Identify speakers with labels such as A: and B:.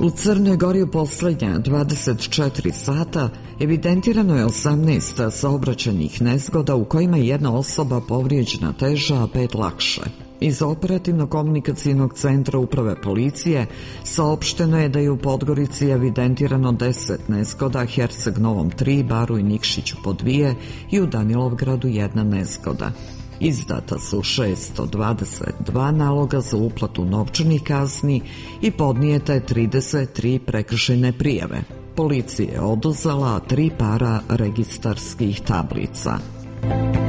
A: U Crnoj Gori u poslednja 24 sata evidentirano je 18 saobraćajnih nezgoda u kojima je jedna osoba povrijeđena teže, a 5 lakše. Iz operativno-komunikacijnog centra uprave policije saopšteno je da je u Podgorici evidentirano 10 nezgoda, Herceg Novom 3, Baru i Nikšiću po 2 i u Danilovgradu 1 nezgoda. Izdata su 622 naloga za uplatu novčanih kazni i podnijete 33 prekršajne prijave. Policija je oduzela 3 para registarskih tablica.